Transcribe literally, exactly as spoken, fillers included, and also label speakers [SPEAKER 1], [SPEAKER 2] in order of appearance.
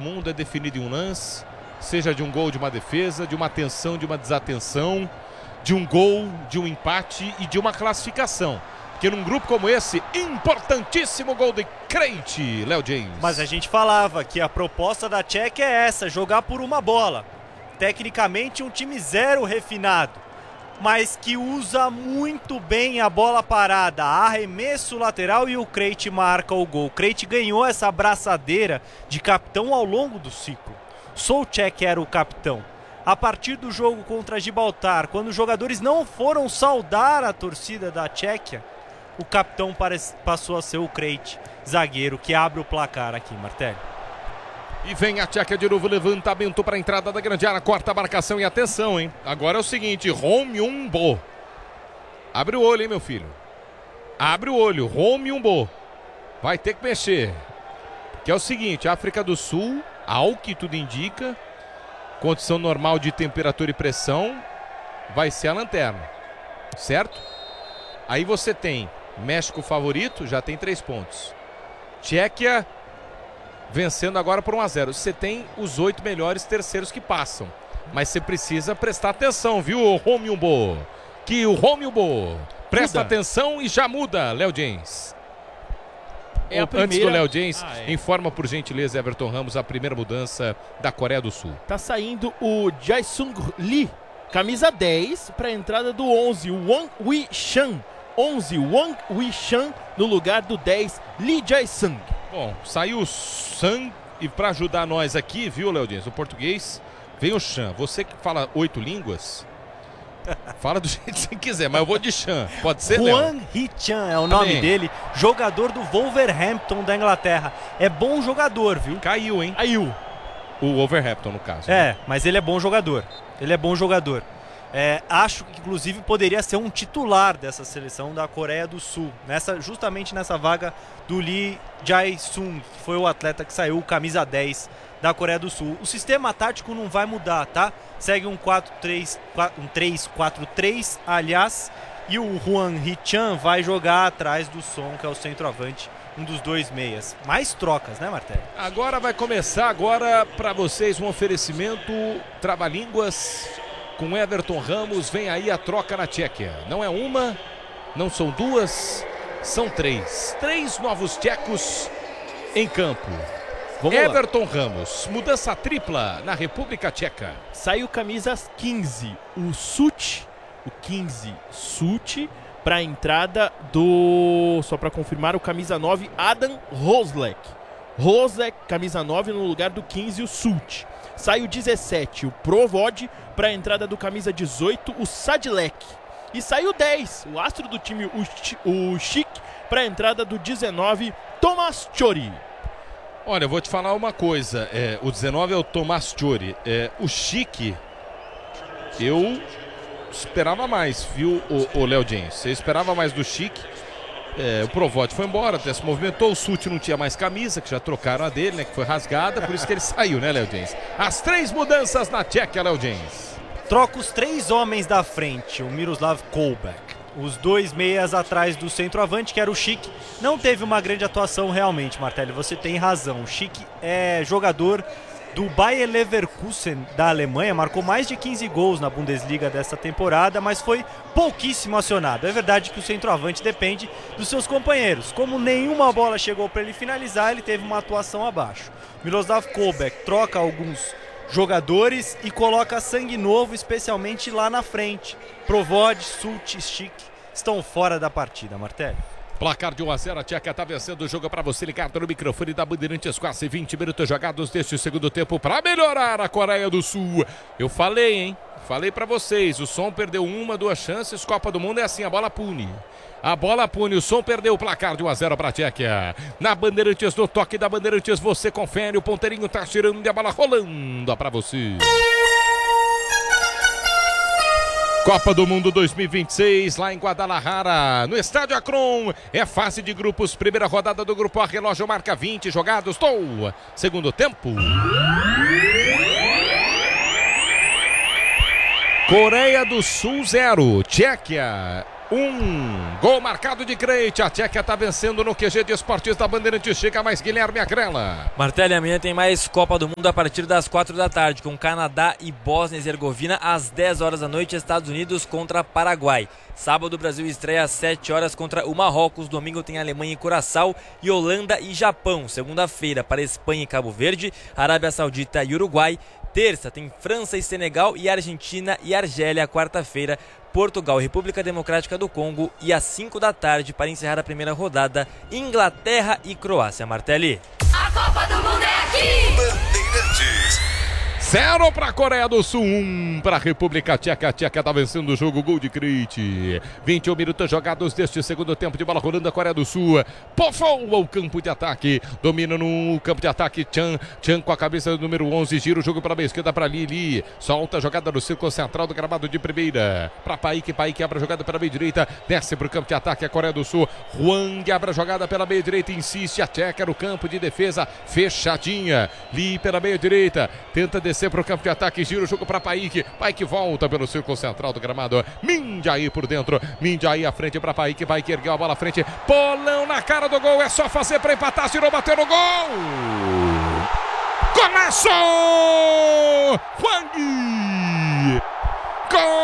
[SPEAKER 1] mundo é definido em um lance, seja de um gol, de uma defesa, de uma atenção, de uma desatenção, de um gol, de um empate e de uma classificação. Porque num grupo como esse, importantíssimo gol de Krejci, Léo James.
[SPEAKER 2] Mas a gente falava que a proposta da Tchequia é essa, jogar por uma bola. Tecnicamente um time zero refinado, mas que usa muito bem a bola parada, arremesso lateral e o Krejci marca o gol. O Krejci ganhou essa abraçadeira de capitão ao longo do ciclo. Souček era o capitão. A partir do jogo contra Gibraltar, quando os jogadores não foram saudar a torcida da Tchequia, o capitão passou a ser o Krejci, zagueiro, que abre o placar aqui, Martelli.
[SPEAKER 1] E vem a Tchequia de novo, levantamento para a entrada da grande área, corta a marcação e atenção, hein? Agora é o seguinte, Hong Min-bo. Abre o olho, hein, meu filho? Abre o olho, Hong Min-bo. Vai ter que mexer. Que é o seguinte, África do Sul, ao que tudo indica, condição normal de temperatura e pressão, vai ser a lanterna, certo? Aí você tem México favorito, já tem três pontos. Tchequia vencendo agora por um a zero. Você tem os oito melhores terceiros que passam. Mas você precisa prestar atenção, viu, Hong Min-bo? Que o Hong Min-bo presta muda. atenção e já muda, Léo James.
[SPEAKER 3] É a primeira...
[SPEAKER 1] Antes do Léo James,
[SPEAKER 3] ah, é.
[SPEAKER 1] informa por gentileza, Everton Ramos, a primeira mudança da Coreia do Sul.
[SPEAKER 3] Tá saindo o Jae-sung Lee, camisa dez, para a entrada do onze, o Wang Wi-chan. onze, Wang Wi-chan, no lugar do dez, Lee Jae-sung.
[SPEAKER 1] Bom, saiu o Sang e para ajudar nós aqui, viu, Léo James, o português, vem o Chan. Você que fala oito línguas, fala do jeito que você quiser, mas eu vou de Chan. Pode ser, Léo?
[SPEAKER 2] Hwang Hee-chan é o nome
[SPEAKER 1] Amém.
[SPEAKER 2] dele, jogador do Wolverhampton da Inglaterra. É bom jogador, viu?
[SPEAKER 1] Caiu, hein?
[SPEAKER 2] Caiu.
[SPEAKER 1] O Wolverhampton, no caso.
[SPEAKER 2] É,
[SPEAKER 1] né?
[SPEAKER 2] mas ele é bom jogador. Ele é bom jogador. É, acho que inclusive poderia ser um titular dessa seleção da Coreia do Sul, nessa, justamente nessa vaga do Lee Jae-sung, que foi o atleta que saiu, camisa dez da Coreia do Sul. O sistema tático não vai mudar, tá? Segue um quatro três quatro três, aliás, e o Hwang Hee-chan vai jogar atrás do Son, que é o centroavante, um dos dois meias. Mais trocas, né, Martelli?
[SPEAKER 1] Agora vai começar agora para vocês um oferecimento Trava-Línguas com Everton Ramos. Vem aí a troca na Tchequia. Não é uma, não são duas, são três. Três novos tchecos em campo.
[SPEAKER 3] Vamos
[SPEAKER 1] Everton
[SPEAKER 3] lá.
[SPEAKER 1] Ramos, mudança tripla na República Tcheca.
[SPEAKER 3] Saiu camisas quinze, o Such, o quinze Such, para a entrada do, só para confirmar, o camisa nove, Adam Rosleck. Rosleck, camisa nove, no lugar do quinze, o Such. Sai o dezessete, o Provod, para a entrada do camisa dezoito, o Sadilek. E sai o dez, o astro do time, o Chic, para a entrada do dezenove, Tomás Chori.
[SPEAKER 1] Olha, eu vou te falar uma coisa. É, o dezenove é o Tomás Chori. É, o Chic, eu esperava mais, viu, o Léo James? Você esperava mais do Chic. É, o Provod foi embora, até se movimentou. O Suti não tinha mais camisa, que já trocaram a dele, né? Que foi rasgada, por isso que ele saiu, né, Léo James? As três mudanças na Tchequia, Léo James.
[SPEAKER 2] Troca os três homens da frente, o Miroslav Kolbeck. Os dois meias atrás do centroavante, que era o Chic. Não teve uma grande atuação realmente, Martelli, você tem razão. O Chic é jogador do Bayer Leverkusen da Alemanha, marcou mais de quinze gols na Bundesliga dessa temporada, mas foi pouquíssimo acionado. É verdade que o centroavante depende dos seus companheiros. Como nenhuma bola chegou para ele finalizar, ele teve uma atuação abaixo. Miroslav Kolbeck troca alguns jogadores e coloca sangue novo, especialmente lá na frente. Provod, Such e Chic estão fora da partida, Martelli.
[SPEAKER 1] Placar de um a zero, a Tchequia está vencendo o jogo para você ligado no microfone da Bandeirantes. Quase vinte minutos jogados deste segundo tempo para melhorar a Coreia do Sul. Eu falei, hein? Falei para vocês, o Som perdeu uma, duas chances, Copa do Mundo é assim, a bola pune. A bola pune, o Som perdeu o placar de um a zero para a Tchequia. Na Bandeirantes, no toque da Bandeirantes, você confere, o ponteirinho tá tirando e a bola rolando para você. Copa do Mundo dois mil e vinte e seis, lá em Guadalajara, no Estádio Akron. É fase de grupos, primeira rodada do grupo A, relógio marca vinte jogados. Estou, segundo tempo. Coreia do Sul zero, Tchequia Um gol marcado de Crete. A Tchequia está vencendo no Q G de Esportes da Bandeirantes. Chega mais Guilherme Agrela.
[SPEAKER 4] Martelli, amanhã tem mais Copa do Mundo a partir das quatro da tarde, com Canadá e Bósnia e Herzegovina às dez horas da noite, Estados Unidos contra Paraguai. Sábado o Brasil estreia às sete horas contra o Marrocos. Domingo tem Alemanha e Curaçao e Holanda e Japão. Segunda-feira para Espanha e Cabo Verde, Arábia Saudita e Uruguai. Terça tem França e Senegal e Argentina e Argélia. Quarta-feira, Portugal e República Democrática do Congo. E às cinco da tarde, para encerrar a primeira rodada, Inglaterra e Croácia. Martelli.
[SPEAKER 5] A Copa do Mundo é aqui!
[SPEAKER 1] Bandeirantes. Zero para a Coreia do Sul, um para a República Tcheca. A Tcheca está vencendo o jogo, gol de Crete. vinte e um minutos jogados deste segundo tempo de bola rolando a Coreia do Sul. Pofou ao campo de ataque, domina no campo de ataque. Chan, Chan com a cabeça do número onze, gira o jogo para a esquerda para Lili. Solta a jogada no círculo central do gramado de primeira. Para Paik, Paik abre a jogada pela meia direita, desce para o campo de ataque a Coreia do Sul. Huang abre a jogada pela meia direita, insiste a Tcheca no campo de defesa, fechadinha. Li pela meia direita, tenta descer para o campo de ataque, gira o jogo para Paik. Paik volta pelo círculo central do gramado. Minjaí por dentro, Minjaí à frente para Paik. Paik ergueu a bola à frente, bolão na cara do gol, é só fazer para empatar, se não bater no gol. Começou! Huang! Gol!